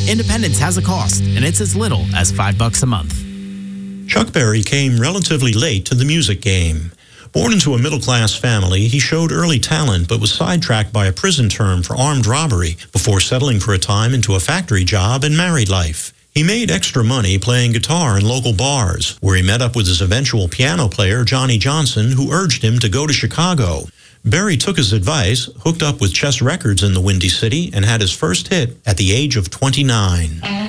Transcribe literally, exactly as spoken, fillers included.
Independence has a cost, and it's as little as five bucks a month. Chuck Berry came relatively late to the music game. Born into a middle-class family, he showed early talent but was sidetracked by a prison term for armed robbery before settling for a time into a factory job and married life. He made extra money playing guitar in local bars, where he met up with his eventual piano player, Johnny Johnson, who urged him to go to Chicago. Berry took his advice, hooked up with Chess Records in the Windy City, and had his first hit at the age of twenty-nine.